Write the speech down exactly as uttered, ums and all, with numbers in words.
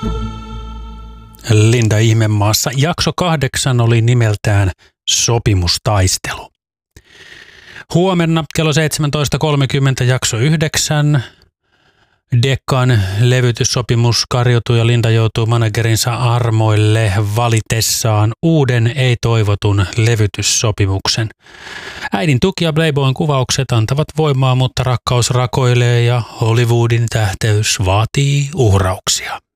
Linda Ihmemaassa. Jakso kahdeksan oli nimeltään Sopimustaistelu. Huomenna kello seitsemäntoista kolmekymmentä jakso yhdeksän. Deccan levytyssopimus kariutuu ja Linda joutuu managerinsa armoille valitessaan uuden ei-toivotun levytyssopimuksen. Äidin tuki ja Playboyn kuvaukset antavat voimaa, mutta rakkaus rakoilee ja Hollywoodin tähteys vaatii uhrauksia.